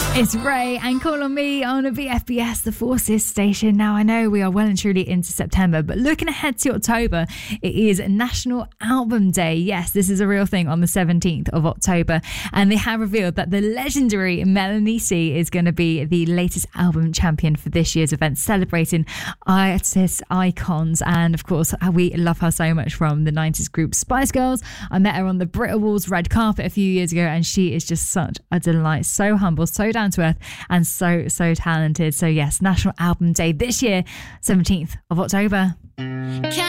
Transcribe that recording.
It's Ray and Call on Me on a VFBS, the Forces station. Now, I know we are well and truly into September, but looking ahead to October, it is National Album Day. Yes, this is a real thing on the 17th of October. And they have revealed that the legendary Melanie C is going to be the latest album champion for this year's event, celebrating artists, icons. And of course, we love her so much from the 90s group Spice Girls. I met her on the Brit Awards red carpet a few years ago, and she is just such a delight. So humble, so down to earth, and so talented. So yes, National Album Day this year, 17th of October.